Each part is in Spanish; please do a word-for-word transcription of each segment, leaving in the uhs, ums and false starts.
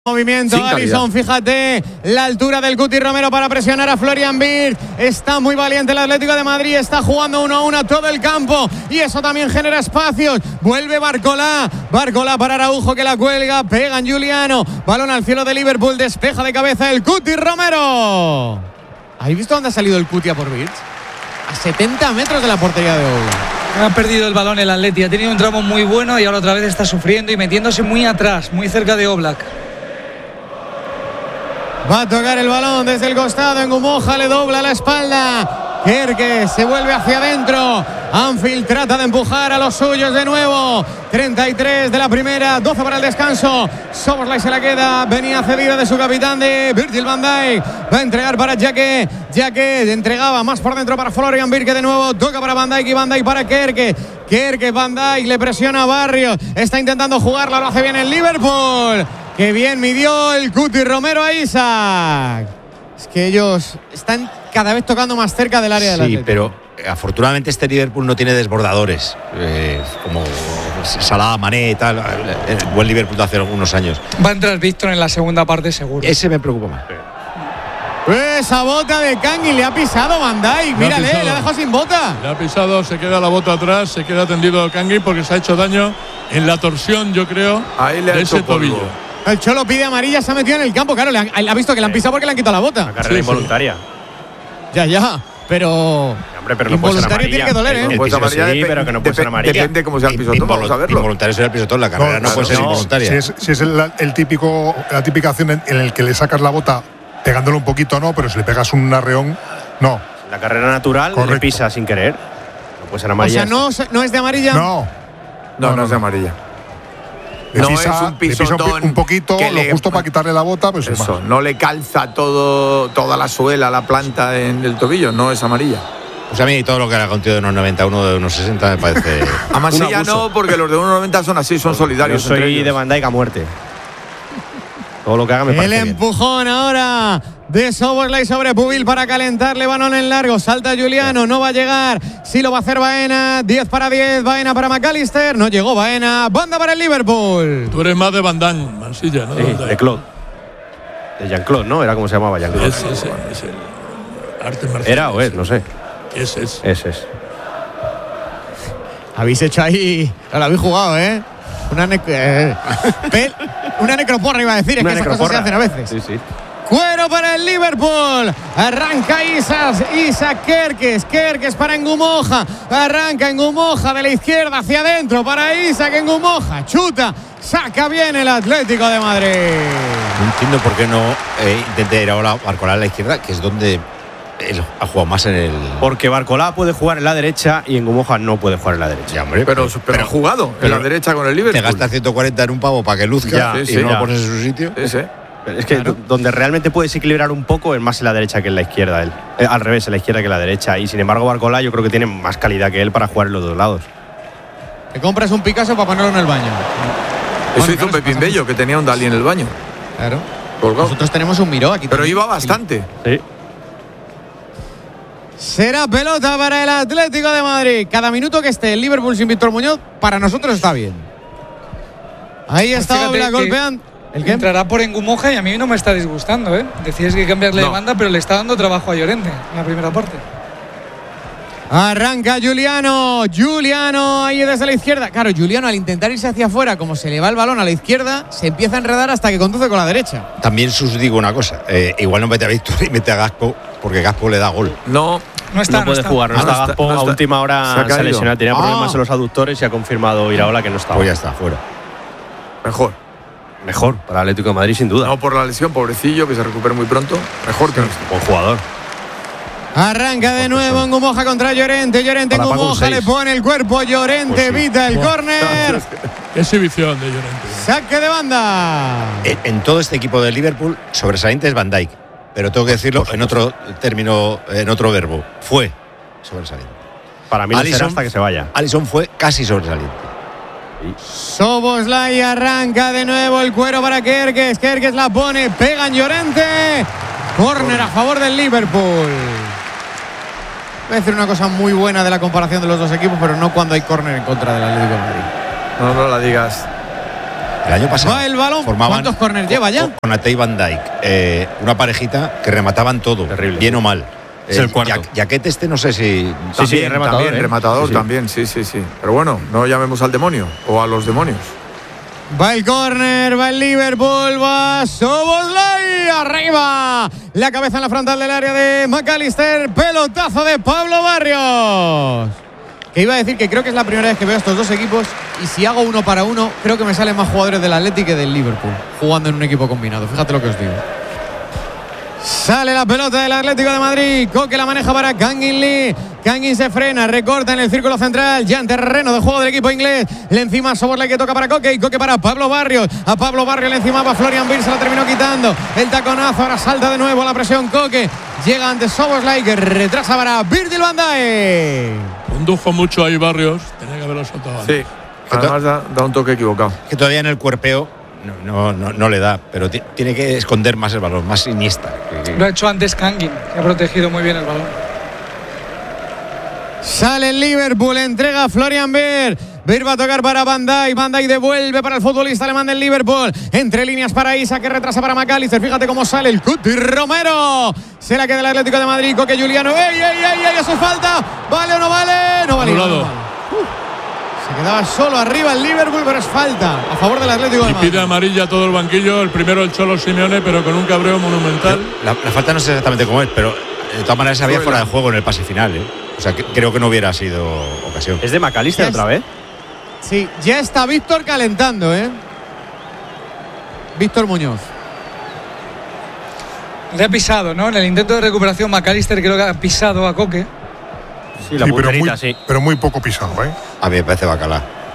Movimiento, Alisson, fíjate la altura del Cuti Romero para presionar a Florian Wirtz. Está muy valiente el Atlético de Madrid, está jugando uno a uno a todo el campo y eso también genera espacios. Vuelve Barcolá, Barcolá para Araujo que la cuelga, pega en Giuliano, balón al cielo de Liverpool, despeja de cabeza el Cuti Romero. ¿Habéis visto dónde ha salido el Cuti a por Wirtz? A setenta metros de la portería de Oblak. Ha perdido el balón el Atleti, ha tenido un tramo muy bueno y ahora otra vez está sufriendo y metiéndose muy atrás, muy cerca de Oblak. Va a tocar el balón desde el costado. En Ngumoja le dobla la espalda. Kerke se vuelve hacia adentro. Anfield trata de empujar a los suyos de nuevo. treinta y tres de la primera, doce para el descanso. Szoboszlai se la queda. Venía cedida de su capitán de Virgil van Dijk. Va a entregar para Djake. Djake entregaba más por dentro para Florian Wirtz, que de nuevo toca para Van Dijk y Van Dijk para Kerke. Kerke, Van Dijk, le presiona a Barrios. Está intentando jugarla, lo hace bien el Liverpool. ¡Qué bien midió el Cuti Romero a Isaac! Es que ellos están cada vez tocando más cerca del área del Atlético. Sí, pero afortunadamente este Liverpool no tiene desbordadores eh, como Salah, Mané y tal. El buen Liverpool de hace algunos años. Va a entrar Víctor en la segunda parte seguro. Ese me preocupa más. Esa bota de Kangin le ha pisado Van Dijk. Mírale, le ha dejado sin bota. Le ha pisado, se queda la bota atrás, se queda tendido Kangin porque se ha hecho daño en la torsión, yo creo, Ahí le ha de hecho ese tobillo. polvo. El Cholo pide amarilla, se ha metido en el campo. Claro, le han, ha visto que le han pisado porque le han quitado la bota. Una carrera Sí, involuntaria. Ya, ya, pero Sí, hombre, pero no puede ser involuntario tiene amarilla. que doler, ¿eh? El Pues piso amarilla sí, depe- pero que no puede ser depe- amarilla. Depende cómo sea el pisotón, vamos a verlo. Involuntario será el pisotón, la carrera no, No, puede ser no, involuntaria. Si es, si es el, el típico, la típica acción en, en el que le sacas la bota pegándolo un poquito, no, pero si le pegas un arreón, no. La carrera natural Correcto. le pisa sin querer. No puede ser O amarilla. sea, no, no es de amarilla. No. No, no es de amarilla. Le No pisa, es un le pisa un, pisotón pi- un poquito, que lo le- justo para quitarle la bota, pues Eso, más. no le calza todo, toda la suela, la planta en el tobillo, no es amarilla. Pues a mí todo lo que era contigo de unos noventa y uno, de unos sesenta me parece. Amarilla abuso. no, porque los de uno noventa son así, son Yo solidarios. entre soy ellos. de Van Dijk a muerte. Todo lo que haga me El parece bien. empujón ahora de Szoboszlai sobre Pubil para calentarle, balón en largo, salta Giuliano, no va a llegar, sí lo va a hacer Baena, diez para diez, Baena para McAllister, no llegó Baena, banda para el Liverpool. Tú eres más de Van Damme, Mansilla, ¿no? Sí, Van Dijk. de Claude. De Jean-Claude, ¿no? Era como se llamaba Jean-Claude. Es, es, es el arte marcial. Era o es, no sé. Ese es. Ese es. Habéis hecho ahí, lo habéis jugado, ¿eh? Una, nec eh, pel una necroporra iba a decir, es Una que esas cosas se necroporra. hacen a veces. Sí, sí. Cuero para el Liverpool. Arranca Isaac. Isaac Kerkes. Kerkes para Ngumoja. Arranca Ngumoja de la izquierda hacia adentro para Isaac Ngumoja. Chuta. Saca bien el Atlético de Madrid. No entiendo por qué no eh, intenta ir ahora a Barcolá a la izquierda, que es donde él ha jugado más en el. Porque Barcolá puede jugar en la derecha y en Ngumoja no puede jugar en la derecha. Ya, hombre, Pero, pero, ha jugado pero en la derecha con el te Liverpool. gastas ciento cuarenta en un pavo para que luzca Ya, y sí, no ya. lo pones en su sitio. Ese. Pero es que Claro. do- donde realmente puedes equilibrar un poco es más en la derecha que en la izquierda. Él. Eh, al revés, en la izquierda que en la derecha. Y sin embargo, Barcolá yo creo que tiene más calidad que él para jugar en los dos lados. Te compras un Picasso para ponerlo en el baño. Eso Bueno, hizo claro, Pepín pasamos. Bello, que tenía un Dalí en el baño. Claro. Colgado. Nosotros tenemos un Miró aquí. Pero también. iba bastante. Sí. Será pelota para el Atlético de Madrid. Cada minuto que esté el Liverpool sin Víctor Muñoz, para nosotros está bien. Ahí Pues está fíjate Oblak que golpeando. ¿El qué? Entrará por Ngumoja y a mí no me está disgustando, ¿eh? Decías que hay que cambiarle No. de banda, pero le está dando trabajo a Llorente en la primera parte. Arranca Giuliano. Giuliano ahí desde la izquierda. Claro, Giuliano al intentar irse hacia afuera, como se le va el balón a la izquierda, se empieza a enredar hasta que conduce con la derecha. También sus digo una cosa, eh, igual no mete a Víctor y mete a Gaspo, porque Gaspo le da gol. No, No está, no puede está. jugar, no, Ah, está no está, Gaspo. no A está. última Se hora ha se, caído. lesionó, tenía Ah. problemas en los aductores y ha confirmado Iraola que no estaba. Pues ya está, fuera. mejor. Mejor para el Atlético de Madrid, sin duda. No por la lesión, pobrecillo, que se recupere muy pronto. Mejor que no esté. Buen jugador. Arranca de nuevo Ngumoja contra Llorente. Llorente Para Paco, un Ngumoja le seis. pone el cuerpo. Llorente Pues sí. evita el córner. Qué exhibición de Llorente. Saque de banda. En, en todo este equipo de Liverpool, sobresaliente es Van Dijk. Pero tengo que decirlo en otro término, en otro verbo. Fue sobresaliente. Para mí no será Alisson- hasta que se vaya. Alisson fue casi sobresaliente. Szoboszlai arranca de nuevo el cuero para Kerkes. Kerkes la pone, pega en Llorente. Córner a favor del Liverpool. Voy a decir una cosa muy buena de la comparación de los dos equipos, pero no cuando hay córner en contra del Atlético de Madrid. No, no la digas. El año pasado Va el balón. formaban ¿Cuántos córner lleva ya? Con Konate y Van Dijk, eh, una parejita que remataban todo, Terrible. bien o mal. Es el cuarto. Ya, Jaquet este no sé si... Sí, sí, También, rematador, también, ¿eh? rematador Sí, sí. también, sí, sí, sí. Pero bueno, no llamemos al demonio o a los demonios. Va el córner, va el Liverpool, va Szoboszlai, arriba. La cabeza en la frontal del área de McAllister, pelotazo de Pablo Barrios. Que iba a decir que creo que es la primera vez que veo a estos dos equipos y si hago uno para uno, creo que me salen más jugadores del Athletic que del Liverpool jugando en un equipo combinado. Fíjate lo que os digo. Sale la pelota del Atlético de Madrid. Coque la maneja para Kangin Lee. Kangin se frena, recorta en el círculo central. Ya en terreno de juego del equipo inglés. Le encima Szoboszlai que toca para Coque. Y Coque para Pablo Barrios. A Pablo Barrios le encima va Florian Wirtz. Se la terminó quitando. El taconazo. Ahora salta de nuevo la presión Coque. Llega ante Szoboszlai que retrasa para Virgil van Dijk. Condujo mucho ahí Barrios. Tenía que haberlo soltado antes. Sí, además da, da un toque equivocado. Que todavía en el cuerpeo no, no, no, no le da, pero t- tiene que esconder más el balón, más Iniesta. Que- que- Lo ha hecho antes Kangin, que ha protegido muy bien el balón. Sale el Liverpool, entrega a Florian Wirtz. Wirtz va a tocar para Van Dijk. Van Dijk devuelve para el futbolista alemán del Liverpool. Entre líneas para Isa, que retrasa para McAllister. Fíjate cómo sale el Cuti Romero. Se la queda el Atlético de Madrid. Coque Juliano. ¡Ey, ey, ey, ey! Eso es falta. ¿Vale o no vale? No vale. No, Anulado. no vale. Uh, se quedaba solo arriba el Liverpool, pero es falta a favor del Atlético de Y Madrid. pide amarilla a todo el banquillo. El primero el Cholo Simeone, pero con un cabreo monumental. La, la falta no sé exactamente cómo es, pero de todas maneras había fuera de juego en el pase final. ¿eh? O sea, que, creo que no hubiera sido ocasión. ¿Es de McAllister Yes. otra vez? Sí, ya está Víctor calentando, ¿eh? Víctor Muñoz. Le ha pisado, ¿no? En el intento de recuperación, McAllister creo que ha pisado a Coque. Sí, la Sí, pero, muy, punterita, sí. pero muy poco pisado, ¿eh? A mí me parece bacalá.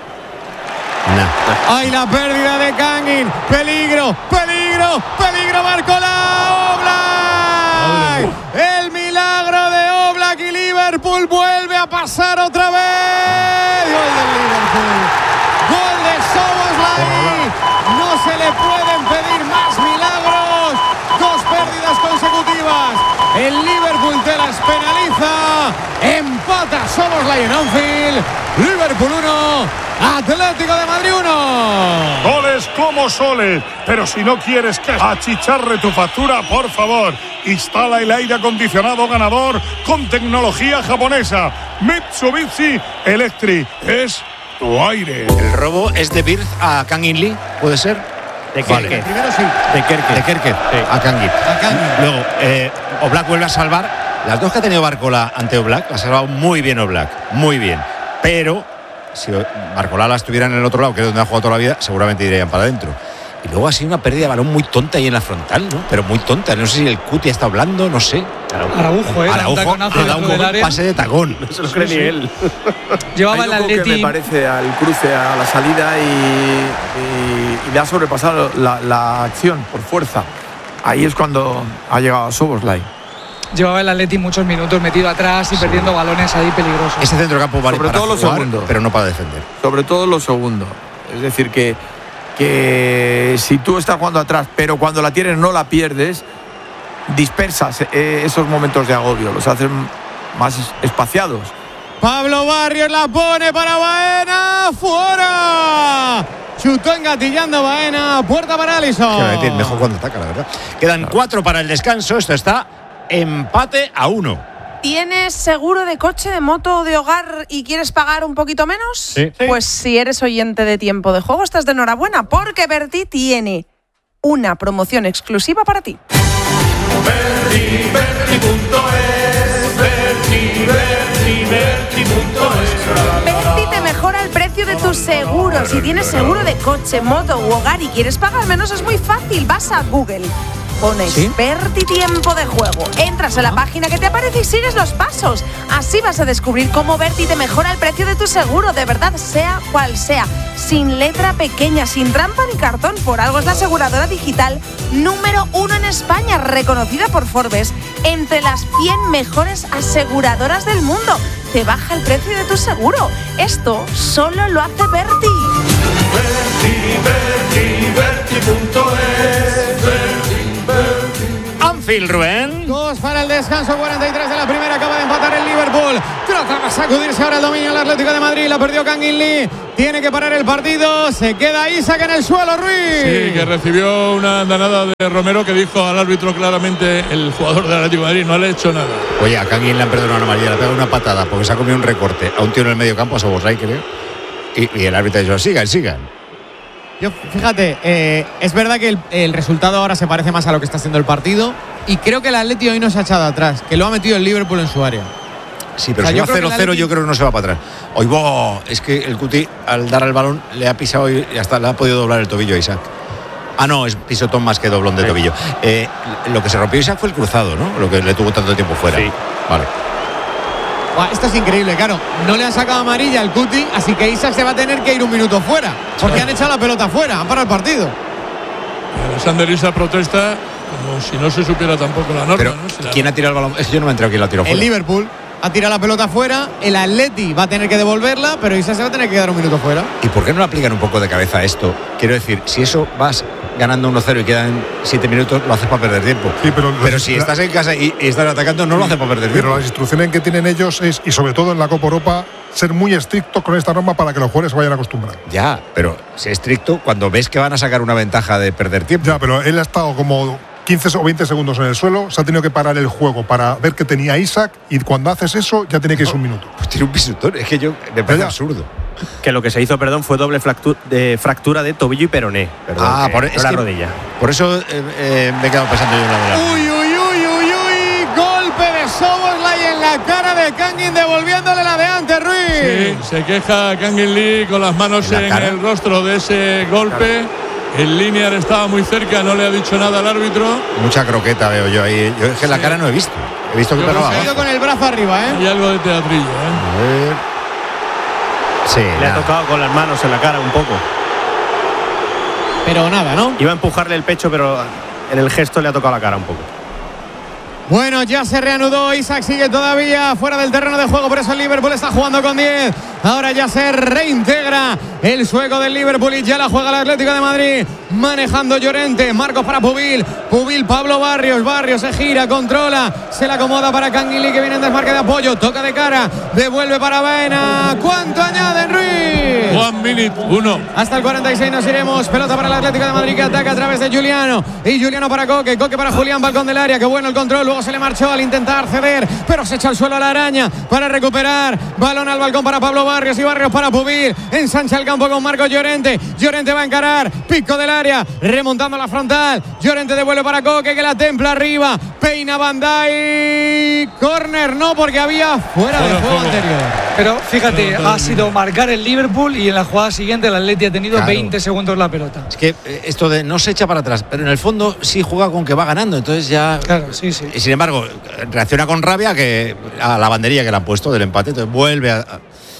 Nah. ¡Ay, la pérdida de Kangin! ¡Peligro! ¡Peligro! ¡Peligro! ¡Barcola! ¡Oblak! ¡El milagro de Oblak! Y Liverpool vuelve a pasar otra vez. ¡Gol del Liverpool! ¡Gol de Szoboszlai! No se le pueden pedir más milagros. Dos pérdidas consecutivas. El Liverpool te las penaliza. Empata Szoboszlai en Anfield. Liverpool uno, Atlético de Madrid uno. Goles como soles, pero si no quieres que achicharre tu factura, por favor, instala el aire acondicionado ganador con tecnología japonesa. Mitsubishi Electric es tu aire. El robo es de Wirtz a Kangin Lee, ¿puede ser? De Vale. Kerke. Primero sí. De Kerke. De Kerke a Kangin. A Kangin. Luego, eh, Oblak vuelve a salvar. Las dos que ha tenido Barcola ante Oblak, la ha salvado muy bien Oblak, muy bien. Pero si Barcola la estuviera en el otro lado, que es donde ha jugado toda la vida, seguramente irían para adentro. Y luego ha sido una pérdida de balón muy tonta ahí en la frontal, ¿no? Pero muy tonta. No sé si el Cuti está hablando, no sé. Araujo, ¿eh? Da un Araujo taconazo le da un dentro del área. pase de tacón. No se lo cree ni él. Llevaba el Hay un poco que Atleti. me parece al cruce, a la salida y, y, y le ha sobrepasado la, la acción por fuerza. Ahí es cuando ha llegado Szoboszlai. Llevaba el Atleti muchos minutos metido atrás y perdiendo balones ahí peligrosos. Ese centro campo vale Sobre para todo los jugar, segundos. pero no para defender. Sobre todo lo segundo. Es decir, que, que si tú estás jugando atrás, pero cuando la tienes no la pierdes, dispersas eh, esos momentos de agobio, los haces más es- espaciados. Pablo Barrios la pone para Baena. ¡Fuera! Chutó engatillando Baena. Puerta para Alisson. Quiero decir, mejor cuando ataca, la verdad. Quedan cuatro para el descanso. Esto está empate a uno. ¿Tienes seguro de coche, de moto o de hogar y quieres pagar un poquito menos? Sí. Pues si eres oyente de Tiempo de Juego, estás de enhorabuena porque Berti tiene una promoción exclusiva para ti. Berti te mejora el precio de tus seguros. Si tienes seguro de coche, moto u hogar y quieres pagar menos, es muy fácil. Vas a Google, pones ¿Sí? Berti Tiempo de Juego, entras en la página que te aparece y sigues los pasos. Así vas a descubrir cómo Berti te mejora el precio de tu seguro, de verdad, sea cual sea. Sin letra pequeña, sin trampa ni cartón. Por algo es la aseguradora digital número uno en España, reconocida por Forbes entre las cien mejores aseguradoras del mundo. Te baja el precio de tu seguro. Esto solo lo hace Berti. Anfield, Rubén. Dos para el descanso, cuarenta y tres de la primera. Acaba de empatar el Liverpool. Liverpool. Trata de sacudirse ahora el dominio del Atlético de Madrid. La perdió Kangin Lee. Tiene que parar el partido. Se queda Isak en el suelo, Ruiz. Sí, que recibió una andanada de Romero que dijo al árbitro claramente, el jugador del Atlético de Madrid, no le ha hecho nada. Oye, a Kangin le han perdonado una amarilla, le ha pegado una patada porque se ha comido un recorte a un tío en el medio campo, a Szoboszlai, creo. Y, y el árbitro ha dicho, sigan, sigan. Yo, fíjate, eh, es verdad que el, el resultado ahora se parece más a lo que está haciendo el partido. Y creo que el Atleti hoy no se ha echado atrás, que lo ha metido el Liverpool en su área. Sí, pero o sea, si va yo creo cero cero, Atleti... yo creo que no se va para atrás. Hoy bo, es que el Cuti al dar al balón le ha pisado y hasta le ha podido doblar el tobillo a Isak. Ah, no, es pisotón más que doblón de sí. tobillo. Eh, lo que se rompió Isak fue el cruzado, ¿no? Lo que le tuvo tanto tiempo fuera. Sí. Vale. Buah, esto es increíble, claro. No le han sacado amarilla al Cuti, así que Isak se va a tener que ir un minuto fuera. Porque han echado la pelota fuera, han parado el partido. Alexander Isak protesta como si no se supiera tampoco la norma. Pero, ¿no? Si la... ¿quién ha tirado el balón? Es que yo no me he enterado quién la tiró fuera. El Liverpool ha tirado la pelota fuera, el Atleti va a tener que devolverla, pero Isak se va a tener que quedar un minuto fuera. ¿Y por qué no le aplican un poco de cabeza a esto? Quiero decir, si eso vas ganando uno cero y quedan siete minutos, lo haces para perder tiempo. Sí, pero, pero si la... estás en casa y, y estás atacando, no lo haces para perder pero tiempo. Pero las instrucciones que tienen ellos es, y sobre todo en la Copa Europa, ser muy estrictos con esta norma para que los jugadores se vayan acostumbrando. Ya, pero sé estricto cuando ves que van a sacar una ventaja de perder tiempo. Ya, pero él ha estado como quince o veinte segundos en el suelo, se ha tenido que parar el juego para ver que tenía Isak, y cuando haces eso ya tiene que irse un minuto. Pues tiene un pisotón, es que yo me parece absurdo. Que lo que se hizo, perdón, fue doble fractura de, fractura de tobillo y peroné. Perdón, ah, por, no es la que, rodilla. Por eso eh, eh, me he quedado pensando yo en la bola. Uy, uy, uy, uy, uy. Golpe de Szoboszlai en la cara de Kangin, devolviéndole la de antes, Ruiz. Sí, se queja Kangin Lee con las manos en, en el rostro de ese golpe. Claro. El Linear estaba muy cerca, no le ha dicho nada al árbitro. Mucha croqueta veo yo ahí. Yo es que sí. La cara no he visto. He visto que pegaba. Ha ido con el brazo arriba, ¿eh? Y algo de teatrillo, ¿eh? A ver. Sí, le nada. Ha tocado con las manos en la cara un poco. Pero nada, ¿no? Iba a empujarle el pecho, pero en el gesto le ha tocado la cara un poco. Bueno, ya se reanudó. Isak sigue todavía fuera del terreno de juego, por eso el Liverpool está jugando con diez. Ahora ya se reintegra el sueco del Liverpool y ya la juega el Atlético de Madrid. Manejando Llorente, Marcos para Pubil. Pubil, Pablo Barrios. Barrios se gira, controla, se la acomoda para Kangin Lee, que viene en desmarque de apoyo. Toca de cara, devuelve para Baena. ¿Cuánto añaden, Ruiz? One minute, uno. Hasta el cuarenta y seis nos iremos. Pelota para el Atlético de Madrid, que ataca a través de Juliano. Y Juliano para Coque. Coque para Julián, balcón del área. Qué bueno el control. Luego se le marchó al intentar ceder, pero se echa al suelo a la araña para recuperar. Balón al balcón para Pablo Barrios, y Barrios para Pubil. Ensancha el campo con Marcos Llorente. Llorente va a encarar, pico del área, remontando la frontal. Llorente devuelve para Coque, que la templa arriba. Peina Van Dijk. Córner no, porque había fuera de juego anterior. Pero fíjate, ha sido marcar el Liverpool y en la jugada siguiente el Atleti ha tenido claro. veinte segundos la pelota. Es que esto de no se echa para atrás, pero en el fondo sí juega con que va ganando, entonces ya. Claro, sí, sí. Y sin embargo, reacciona con rabia que a la banderilla que le han puesto del empate, entonces vuelve a.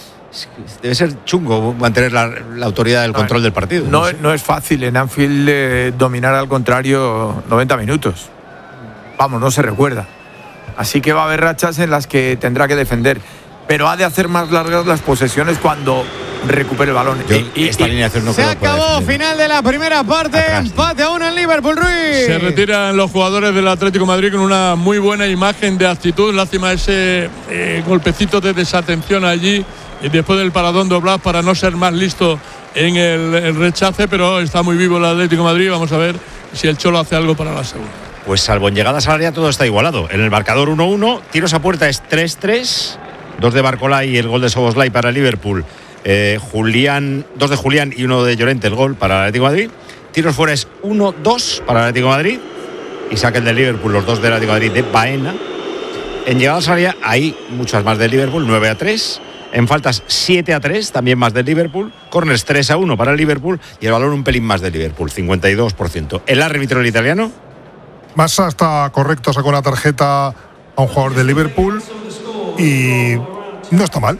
Debe ser chungo mantener la, la autoridad del control del partido. No, no, sé. no es fácil en Anfield eh, dominar al contrario noventa minutos. Vamos, no se recuerda. Así que va a haber rachas en las que tendrá que defender. Pero ha de hacer más largas las posesiones cuando recupere el balón. Yo, y, y, esta y, alineación no se acabó, final de la primera parte. Atrás, empate a uno en Liverpool, Ruiz. Se retiran los jugadores del Atlético de Madrid con una muy buena imagen de actitud. Lástima ese eh, golpecito de desatención allí y después del paradón de Oblak para no ser más listo en el, el rechace, pero está muy vivo el Atlético de Madrid. Vamos a ver si el Cholo hace algo para la segunda. Pues salvo en llegadas al área todo está igualado. En el marcador uno uno, tiros a puerta es tres tres, dos de Barcolay y el gol de Szoboszlai para Liverpool. Eh, Julián, dos de Julián y uno de Llorente, el gol para el Atlético de Madrid. Tiros fuera es uno dos para el Atlético de Madrid y saca el de Liverpool, los dos del Atlético de Madrid de Baena. En llegadas al área hay muchas más del Liverpool, nueve a tres. En faltas siete a tres, también más del Liverpool. Corners tres a uno para el Liverpool y el balón un pelín más del Liverpool, cincuenta y dos por ciento. El árbitro, el italiano. Massa está correcto, sacó una tarjeta a un jugador del Liverpool y no está mal.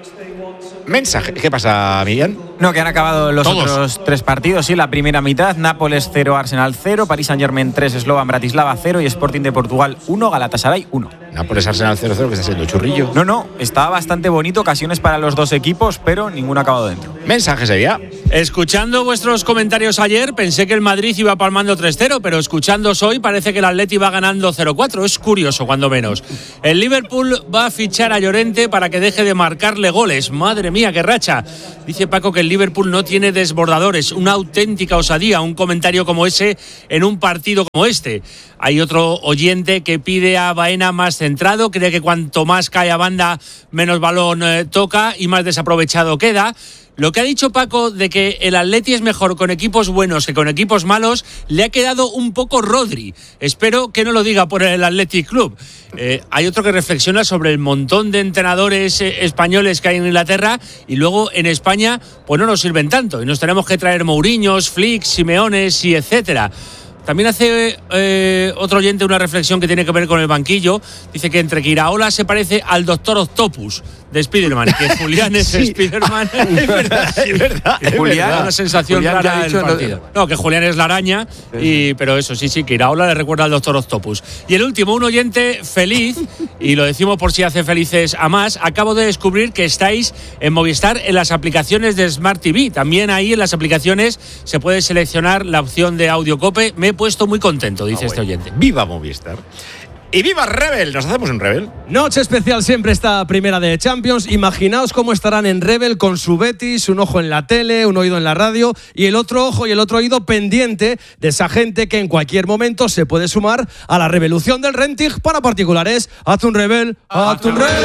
Mensaje. ¿Qué pasa, Millán? No, que han acabado los Todos. otros tres partidos, sí, la primera mitad. Nápoles cero, Arsenal cero, Paris Saint-Germain tres, Slovan Bratislava cero y Sporting de Portugal uno, Galatasaray uno. Nápoles Arsenal cero cero, que está siendo churrillo. No, no, estaba bastante bonito, ocasiones para los dos equipos, pero ninguno ha acabado dentro. Mensaje sería. Escuchando vuestros comentarios ayer, pensé que el Madrid iba palmando tres cero, pero escuchándoos hoy parece que el Atleti va ganando cero cuatro. Es curioso, cuando menos. El Liverpool va a fichar a Llorente para que deje de marcarle goles. Madre mía, qué racha. Dice Paco que el Liverpool no tiene desbordadores. Una auténtica osadía, un comentario como ese en un partido como este. Hay otro oyente que pide a Baena más centrado, cree que cuanto más cae a banda, menos balón eh, toca y más desaprovechado queda. Lo que ha dicho Paco de que el Atleti es mejor con equipos buenos que con equipos malos, le ha quedado un poco Rodri. Espero que no lo diga por el Athletic Club. Eh, hay otro que reflexiona sobre el montón de entrenadores eh, españoles que hay en Inglaterra y luego en España pues no nos sirven tanto y nos tenemos que traer Mourinhos, Flick, Simeones y etcétera. También hace eh, otro oyente una reflexión que tiene que ver con el banquillo. Dice que entre que Iraola se parece al Doctor Octopus de Spiderman, que Julián es sí. Spiderman. Es verdad, es verdad. Es Julián, verdad. Una sensación Julián rara del partido. No, que Julián es la araña, y, pero eso sí, sí, que Iraola le recuerda al Doctor Octopus. Y el último, un oyente feliz, y lo decimos por si hace felices a más. Acabo de descubrir que estáis en Movistar en las aplicaciones de Smart T V. También ahí en las aplicaciones se puede seleccionar la opción de Audio Cope. Me he puesto muy contento, dice ah, este bueno. oyente. ¡Viva Movistar! ¡Y viva Rebel! ¿Nos hacemos un Rebel? Noche especial siempre esta primera de Champions. Imaginaos cómo estarán en Rebel con su Betis, un ojo en la tele, un oído en la radio y el otro ojo y el otro oído pendiente de esa gente que en cualquier momento se puede sumar a la revolución del renting para particulares. Haz un Rebel, haz un Rebel.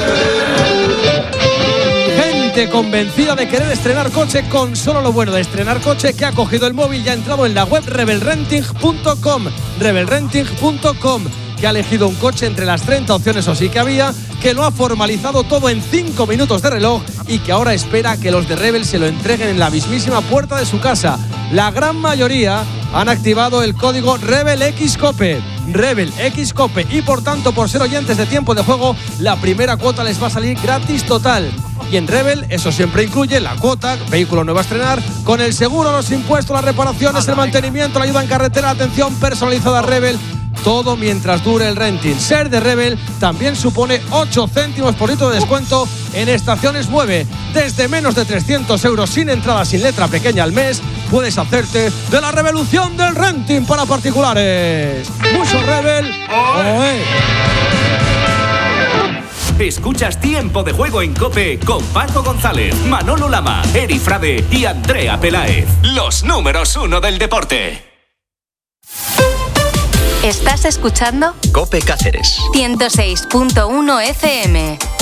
Gente convencida de querer estrenar coche con solo lo bueno de estrenar coche, que ha cogido el móvil y ha entrado en la web rebel renting punto com. rebel renting punto com. Que ha elegido un coche entre las treinta opciones o sí que había, que lo ha formalizado todo en cinco minutos de reloj y que ahora espera que los de Rebel se lo entreguen en la mismísima puerta de su casa. La gran mayoría han activado el código RebelXCope, RebelXCope, y por tanto, por ser oyentes de Tiempo de Juego, la primera cuota les va a salir gratis total. Y en Rebel eso siempre incluye la cuota, vehículo nuevo a estrenar, con el seguro, los impuestos, las reparaciones, el mantenimiento, la ayuda en carretera, atención personalizada Rebel. Todo mientras dure el renting. Ser de Rebel también supone ocho céntimos por litro de descuento en estaciones nueve. Desde menos de trescientos euros sin entrada, sin letra pequeña al mes, puedes hacerte de la revolución del renting para particulares. Mucho Rebel. ¡Oe! Escuchas Tiempo de Juego en COPE con Paco González, Manolo Lama, Eri Frade y Andrea Peláez. Los números uno del deporte. ¿Estás escuchando? COPE Cáceres ciento seis punto uno F M.